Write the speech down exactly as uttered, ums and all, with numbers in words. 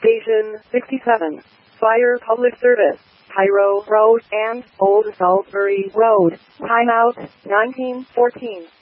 Station sixty-seven. Fire Public Service. Cairo Road and Old Salisbury Road. Timeout nineteen fourteen.